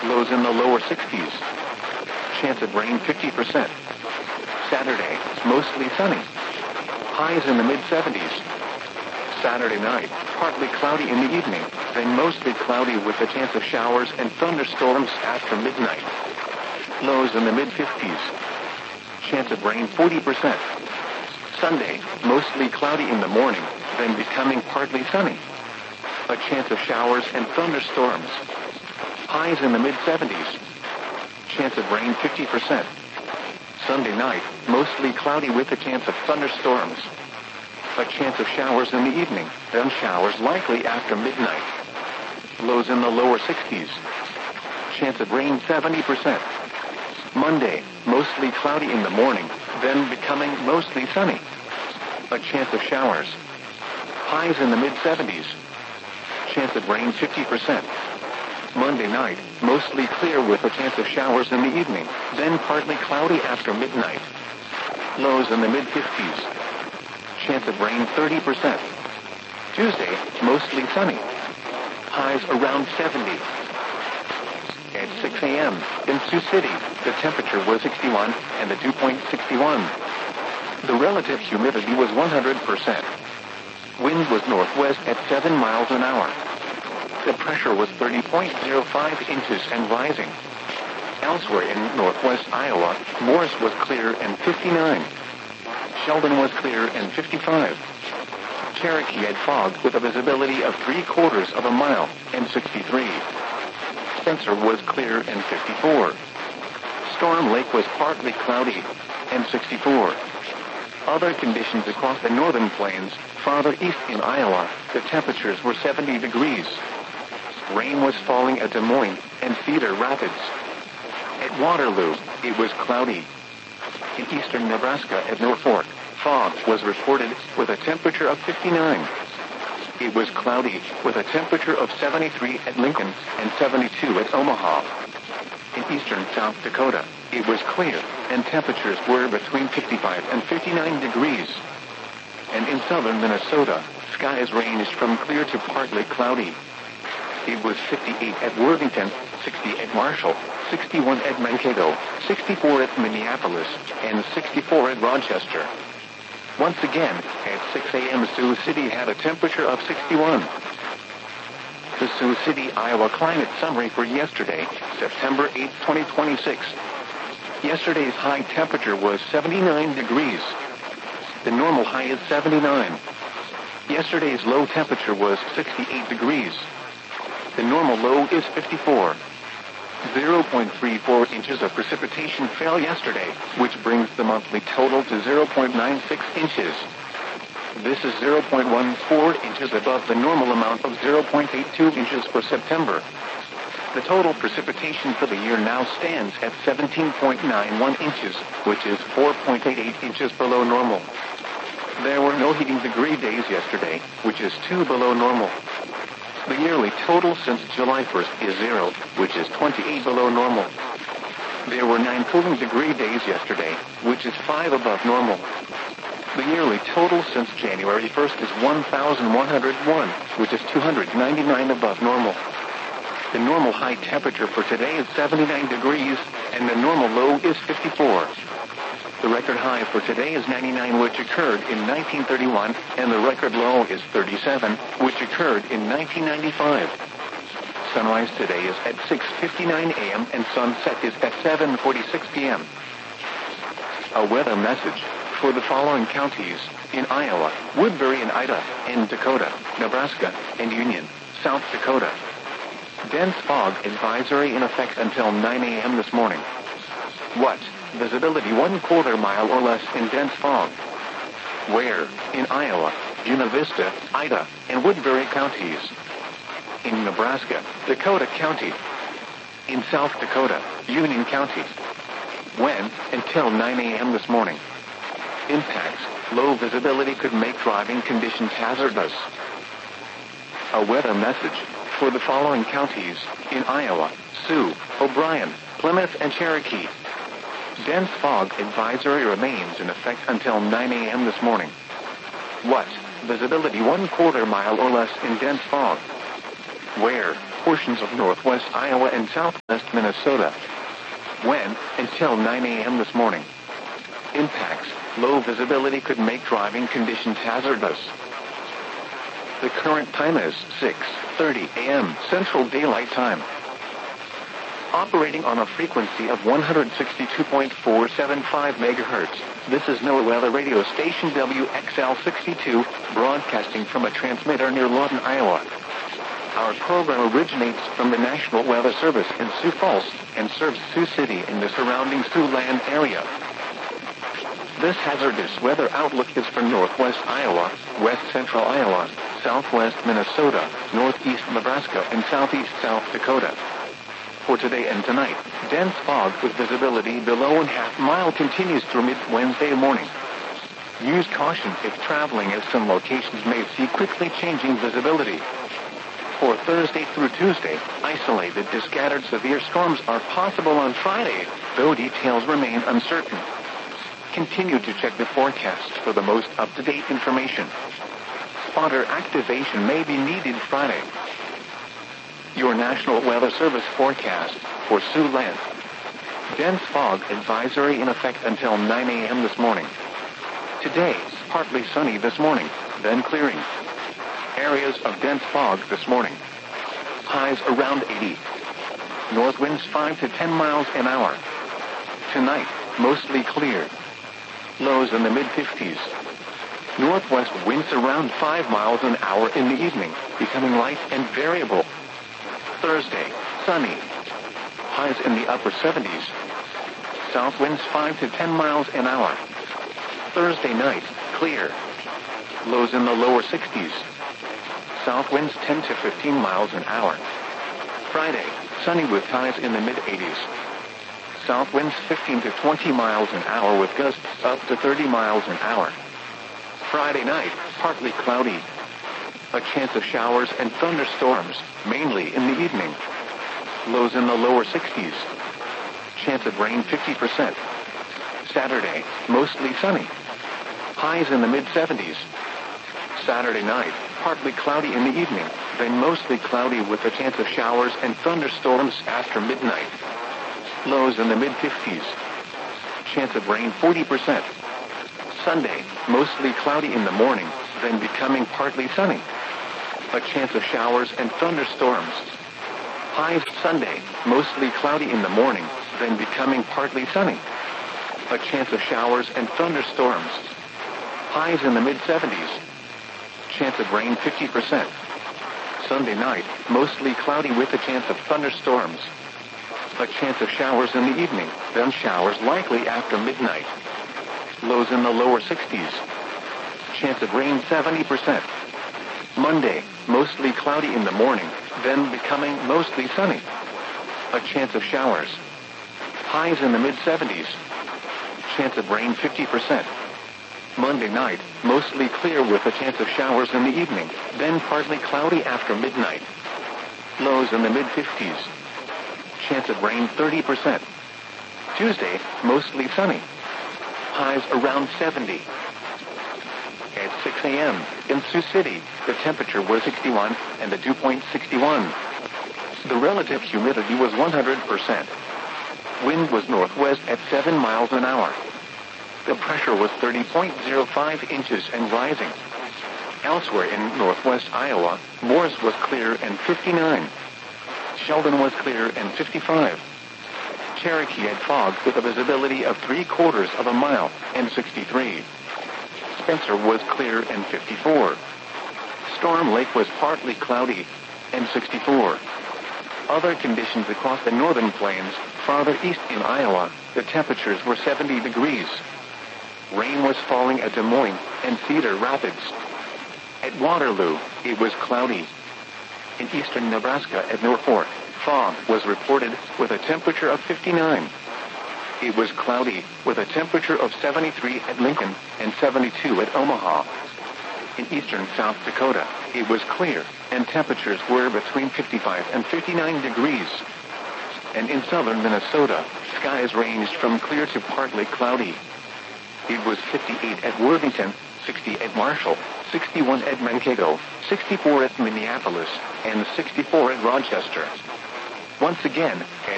Lows in the lower 60s. Chance of rain 50%. Saturday, mostly sunny. Highs in the mid-70s. Saturday night, partly cloudy in the evening, then mostly cloudy with a chance of showers and thunderstorms after midnight. Lows in the mid-50s. Chance of rain 40%. Sunday, mostly cloudy in the morning, then becoming partly sunny. A chance of showers and thunderstorms. Highs in the mid-70s. Chance of rain 50%. Sunday night, mostly cloudy with a chance of thunderstorms. A chance of showers in the evening, then showers likely after midnight. Lows in the lower 60s. Chance of rain 70%. Monday, mostly cloudy in the morning, then becoming mostly sunny. A chance of showers. Highs in the mid-70s. Chance of rain 50%. Monday night, mostly clear with a chance of showers in the evening, then partly cloudy after midnight. Lows in the mid-50s. Chance of rain 30%. Tuesday, mostly sunny. Highs around 70. At 6 a.m. in Sioux City, the temperature was 61 and the dew point 61. The relative humidity was 100%. Wind was northwest at 7 miles an hour. The pressure was 30.05 inches and rising. Elsewhere in northwest Iowa, Morris was clear and 59. Sheldon was clear and 55. Cherokee had fog with a visibility of 3/4 of a mile and 63. Spencer was clear and 54. Storm Lake was partly cloudy and 64. Other conditions across the northern plains, farther east in Iowa, the temperatures were 70 degrees. Rain was falling at Des Moines and Cedar Rapids. At Waterloo, it was cloudy. In eastern Nebraska at Norfolk, fog was reported with a temperature of 59. It was cloudy with a temperature of 73 at Lincoln and 72 at Omaha. In eastern South Dakota, it was clear and temperatures were between 55 and 59 degrees. And in southern Minnesota, skies ranged from clear to partly cloudy. It was 58 at Worthington, 60 at Marshall, 61 at Mankato, 64 at Minneapolis, and 64 at Rochester. Once again, at 6 a.m. Sioux City had a temperature of 61. The Sioux City, Iowa climate summary for yesterday, September 8, 2026. Yesterday's high temperature was 79 degrees. The normal high is 79. Yesterday's low temperature was 68 degrees. The normal low is 54. 0.34 inches of precipitation fell yesterday, which brings the monthly total to 0.96 inches. This is 0.14 inches above the normal amount of 0.82 inches for September. The total precipitation for the year now stands at 17.91 inches, which is 4.88 inches below normal. There were no heating degree days yesterday, which is 2 below normal. The yearly total since July 1st is 0, which is 28 below normal. There were 9 cooling degree days yesterday, which is 5 above normal. The yearly total since January 1st is 1,101, which is 299 above normal. The normal high temperature for today is 79 degrees, and the normal low is 54. The record high for today is 99, which occurred in 1931, and the record low is 37, which occurred in 1995. Sunrise today is at 6:59 a.m. and sunset is at 7:46 p.m. A weather message for the following counties in Iowa: Woodbury and Ida, and Dakota, Nebraska, and Union, South Dakota. Dense fog advisory in effect until 9 a.m. this morning. What? Visibility 1/4 mile or less in dense fog. Where? In Iowa, Buena Vista, Ida, and Woodbury counties. In Nebraska, Dakota County. In South Dakota, Union County. When? Until 9 a.m. this morning. Impacts. Low visibility could make driving conditions hazardous. A weather message for the following counties in Iowa: Sioux, O'Brien, Plymouth, and Cherokee. Dense fog advisory remains in effect until 9 a.m. this morning. What? Visibility 1/4 mile or less in dense fog. Where? portions of northwest Iowa and southwest Minnesota. When, until 9 a.m. this morning. Impacts, low visibility could make driving conditions hazardous. The current time is 6:30 a.m. Central Daylight Time. Operating on a frequency of 162.475 megahertz, this is NOAA Weather Radio Station WXL62, broadcasting from a transmitter near Lawton, Iowa. Our program originates from the National Weather Service in Sioux Falls and serves Sioux City and the surrounding Siouxland area. This hazardous weather outlook is for northwest Iowa, west central Iowa, southwest Minnesota, northeast Nebraska, and southeast South Dakota. For today and tonight, dense fog with visibility below ½ mile continues through mid-Wednesday morning. Use caution if traveling, as some locations may see quickly changing visibility. For Thursday through Tuesday, isolated to scattered severe storms are possible on Friday, though details remain uncertain. Continue to check the forecast for the most up-to-date information. Spotter activation may be needed Friday. Your National Weather Service forecast for Siouxland. Dense fog advisory in effect until 9 a.m. this morning. Today, partly sunny this morning, then clearing. Areas of dense fog this morning. Highs around 80. North winds 5 to 10 miles an hour. Tonight, mostly clear. Lows in the mid-50s. Northwest winds around 5 miles an hour in the evening, becoming light and variable. Thursday, sunny. Highs in the upper 70s. South winds 5 to 10 miles an hour. Thursday night, clear. Lows in the lower 60s. South winds 10 to 15 miles an hour. Friday, sunny with highs in the mid-80s. South winds 15 to 20 miles an hour with gusts up to 30 miles an hour. Friday night, partly cloudy. A chance of showers and thunderstorms, mainly in the evening. Lows in the lower 60s. Chance of rain 50%. Saturday, mostly sunny. Highs in the mid-70s. Saturday night, partly cloudy in the evening, then mostly cloudy with a chance of showers and thunderstorms after midnight. Lows in the mid-50s. Chance of rain 40%. Sunday, mostly cloudy in the morning, then becoming partly sunny. A chance of showers and thunderstorms. Highs Sunday, mostly cloudy in the morning, then becoming partly sunny. A chance of showers and thunderstorms. Highs in the mid-70s. Chance of rain 50%. Sunday night, mostly cloudy with a chance of thunderstorms. A chance of showers in the evening, then showers likely after midnight. Lows in the lower 60s. Chance of rain 70%. Monday, mostly cloudy in the morning, then becoming mostly sunny. A chance of showers. Highs in the mid-70s. Chance of rain 50%. Monday night, mostly clear with a chance of showers in the evening, then partly cloudy after midnight. Lows in the mid-50s. Chance of rain 30%. Tuesday, mostly sunny. Highs around 70. At 6 a.m. in Sioux City, the temperature was 61 and the dew point 61. The relative humidity was 100%. Wind was northwest at 7 miles an hour. The pressure was 30.05 inches and rising. Elsewhere in northwest Iowa, Morris was clear and 59. Sheldon was clear and 55. Cherokee had fog with a visibility of 3/4 of a mile and 63. Spencer was clear and 54. Storm Lake was partly cloudy and 64. Other conditions across the northern plains, farther east in Iowa, the temperatures were 70 degrees. Rain was falling at Des Moines and Cedar Rapids. At Waterloo, it was cloudy. In eastern Nebraska at Norfolk, fog was reported with a temperature of 59. It was cloudy with a temperature of 73 at Lincoln and 72 at Omaha. In eastern South Dakota, it was clear and temperatures were between 55 and 59 degrees. And in southern Minnesota, skies ranged from clear to partly cloudy. It was 58 at Worthington, 60 at Marshall, 61 at Mankato, 64 at Minneapolis, and 64 at Rochester. Once again, at